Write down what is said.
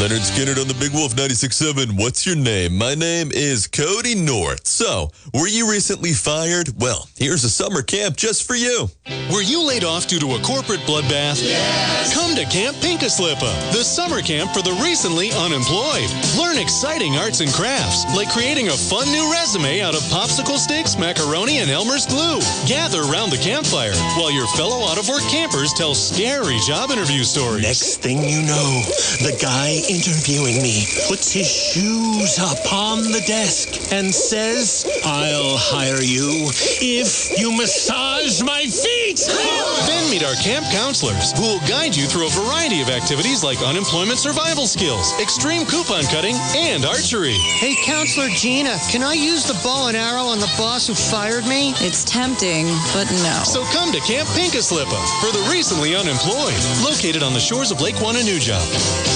Leonard Skinner on the Big Wolf 96.7. What's your name? My name is Cody North. So, were you recently fired? Well, here's a summer camp just for you. Were you laid off due to a corporate bloodbath? Yes! Come to Camp Pinkaslippa, the summer camp for the recently unemployed. Learn exciting arts and crafts, like creating a fun new resume out of popsicle sticks, macaroni, and Elmer's glue. Gather around the campfire while your fellow out-of-work campers tell scary job interview stories. Next thing you know, the guy interviewing me puts his shoes up on the desk and says, "I'll hire you if you massage my feet." Then meet our camp counselors, who will guide you through a variety of activities like unemployment survival skills, extreme coupon cutting, and archery. Hey, Counselor Gina, can I use the bow and arrow on the boss who fired me? It's tempting, but no. So come to Camp Pinkaslippa for the recently unemployed, located on the shores of Lake Wannanuja.